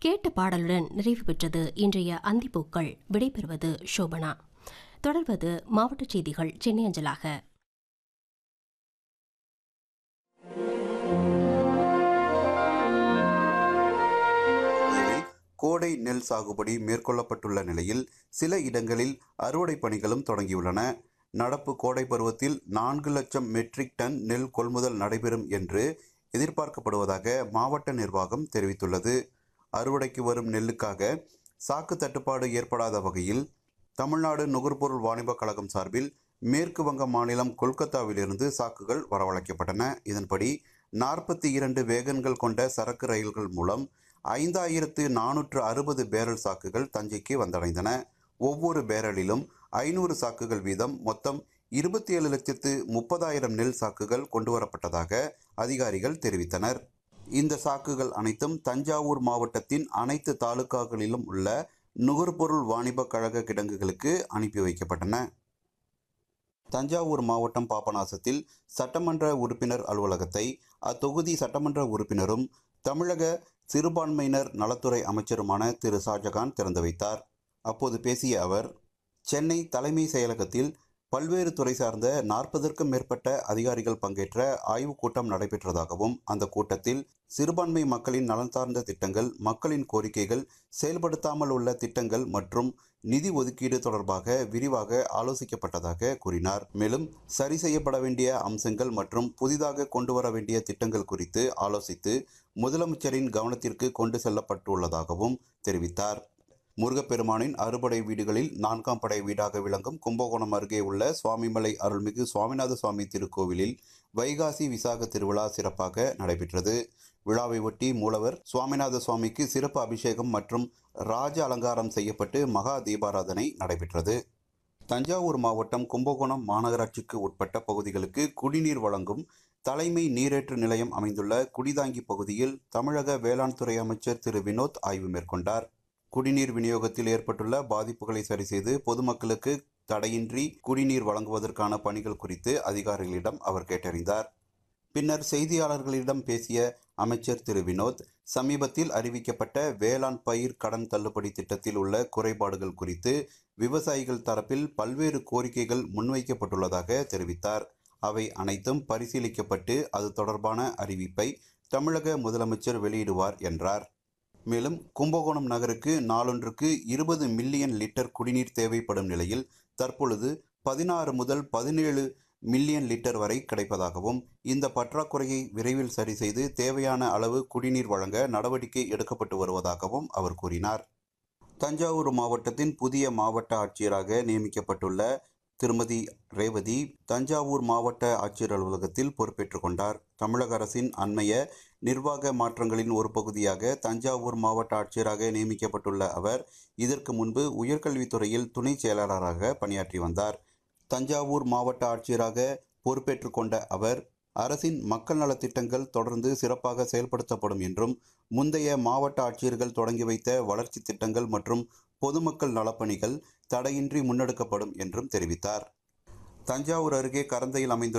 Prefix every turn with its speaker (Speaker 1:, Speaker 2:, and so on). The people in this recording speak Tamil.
Speaker 1: கேட்ட பாடலுடன் நிறைவு பெற்றது இன்றைய அந்திப்பூக்கள். விடைபெறுவது சோபனா. தொடர்வது மாவட்ட செய்திகள் சென்னை அஞ்சலாக.
Speaker 2: கோடை நெல் சாகுபடி மேற்கொள்ளப்பட்டுள்ள நிலையில் சில இடங்களில் அறுவடை பணிகளும் தொடங்கியுள்ளன. நடப்பு கோடை பருவத்தில் 4 லட்சம் மெட்ரிக் டன் நெல் கொள்முதல் நடைபெறும் என்று எதிர்பார்க்கப்படுவதாக மாவட்ட நிர்வாகம் தெரிவித்துள்ளது. அறுவடைக்கு வரும் நெல்லுக்காக சாக்கு தட்டுப்பாடு ஏற்படாத வகையில் தமிழ்நாடு நுகர்பொருள் வாணிப கழகம் சார்பில் மேற்கு வங்க மாநிலம் கொல்கத்தாவிலிருந்து சாக்குகள் வரவழைக்கப்பட்டன. இதன்படி 42 வேகன்கள் கொண்ட சரக்கு ரயில்கள் மூலம் 5460 பேரல் சாக்குகள் தஞ்சைக்கு வந்தடைந்தன. ஒவ்வொரு பேரலிலும் 500 சாக்குகள் வீதம் மொத்தம் 27,30,000 நெல் சாக்குகள் கொண்டுவரப்பட்டதாக அதிகாரிகள் தெரிவித்தனர். இந்த சாக்குகள் அனைத்தும் தஞ்சாவூர் மாவட்டத்தின் அனைத்து தாலுகாக்களிலும் உள்ள நுகர்பொருள் வாணிப கழக கிடங்குகளுக்கு அனுப்பி வைக்கப்பட்டன. தஞ்சாவூர் மாவட்டம் பாபநாசத்தில் சட்டமன்ற உறுப்பினர் அலுவலகத்தை அத்தொகுதி சட்டமன்ற உறுப்பினரும் தமிழக சிறுபான்மையினர் நலத்துறை அமைச்சருமான திரு ஷாஜகான் திறந்து வைத்தார். அப்போது பேசிய அவர், சென்னை தலைமை செயலகத்தில் பல்வேறு துறை சார்ந்த 40க்கும் மேற்பட்ட அதிகாரிகள் பங்கேற்ற ஆய்வுக் கூட்டம் நடைபெற்றதாகவும், அந்த கூட்டத்தில் சிறுபான்மை மக்களின் நலன் சார்ந்த திட்டங்கள், மக்களின் கோரிக்கைகள், செயல்படுத்தாமல் உள்ள திட்டங்கள் மற்றும் நிதி ஒதுக்கீடு தொடர்பாக விரிவாக ஆலோசிக்கப்பட்டதாக கூறினார். மேலும் சரி செய்யப்பட வேண்டிய அம்சங்கள் மற்றும் புதிதாக கொண்டு வர வேண்டிய திட்டங்கள் குறித்து ஆலோசித்து முதலமைச்சரின் கவனத்திற்கு கொண்டு செல்லப்பட்டுள்ளதாகவும் தெரிவித்தார். முருகப்பெருமானின் அறுபடை வீடுகளில் 4ஆம் படை வீடாக விளங்கும் கும்பகோணம் அருகே உள்ள சுவாமிமலை அருள்மிகு சுவாமிநாத சுவாமி திருக்கோவிலில் வைகாசி விசாக திருவிழா சிறப்பாக நடைபெற்றது. விழாவை ஒட்டி மூலவர் சுவாமிநாத சுவாமிக்கு சிறப்பு அபிஷேகம் மற்றும் ராஜ அலங்காரம் செய்யப்பட்டு மகா தீபாராதனை நடைபெற்றது. தஞ்சாவூர் மாவட்டம் கும்பகோணம் மாநகராட்சிக்கு உட்பட்ட பகுதிகளுக்கு குடிநீர் வழங்கும் தலைமை நீரேற்று நிலையம் அமைந்துள்ள குடிதாங்கி பகுதியில் தமிழக வேளாண் துறை அமைச்சர் திரு வினோத் ஆய்வு மேற்கொண்டார். குடிநீர் விநியோகத்தில் ஏற்பட்டுள்ள பாதிப்புகளை சரிசெய்து பொதுமக்களுக்கு தடையின்றி குடிநீர் வழங்குவதற்கான பணிகள் குறித்து அதிகாரிகளிடம் அவர் கேட்டறிந்தார். பின்னர் செய்தியாளர்களிடம் பேசிய அமைச்சர் திரு வினோத், சமீபத்தில் அறிவிக்கப்பட்ட வேளாண் பயிர் கடன் தள்ளுபடி திட்டத்தில் உள்ள குறைபாடுகள் குறித்து விவசாயிகள் தரப்பில் பல்வேறு கோரிக்கைகள் முன்வைக்கப்பட்டுள்ளதாக தெரிவித்தார். அவை அனைத்தும் பரிசீலிக்கப்பட்டு அது தொடர்பான அறிவிப்பை தமிழக முதலமைச்சர் வெளியிடுவார் என்றார். மேலும் கும்பகோணம் நகருக்கு நாளொன்றுக்கு 20 மில்லியன் லிட்டர் குடிநீர் தேவைப்படும் நிலையில் தற்பொழுது 16 முதல் 17 மில்லியன் லிட்டர் வரை கிடைப்பதாகவும், இந்த பற்றாக்குறையை விரைவில் சரி செய்து தேவையான அளவு குடிநீர் வழங்க நடவடிக்கை எடுக்கப்பட்டு வருவதாகவும் அவர் கூறினார். தஞ்சாவூர் மாவட்டத்தின் புதிய மாவட்ட ஆட்சியராக நியமிக்கப்பட்டுள்ள திருமதி ரேவதி தஞ்சாவூர் மாவட்ட ஆட்சியர் அலுவலகத்தில் பொறுப்பேற்றுக் கொண்டார். தமிழக அரசின் அண்மைய நிர்வாக மாற்றங்களின் ஒரு பகுதியாக தஞ்சாவூர் மாவட்ட ஆட்சியராக நியமிக்கப்பட்டுள்ள அவர் இதற்கு முன்பு உயர்கல்வித்துறையில் துணை செயலாளராக பணியாற்றி வந்தார். தஞ்சாவூர் மாவட்ட ஆட்சியராக பொறுப்பேற்றுக் கொண்ட அவர், அரசின் மக்கள் நலத்திட்டங்கள் தொடர்ந்து சிறப்பாக செயல்படுத்தப்படும் என்றும், முந்தைய மாவட்ட ஆட்சியர்கள் தொடங்கி வைத்த வளர்ச்சி திட்டங்கள் மற்றும் பொதுமக்கள் நலப்பணிகள் தடையின்றி முன்னெடுக்கப்படும் என்றும் தெரிவித்தார். தஞ்சாவூர் அருகே கரந்தையில் அமைந்துள்ள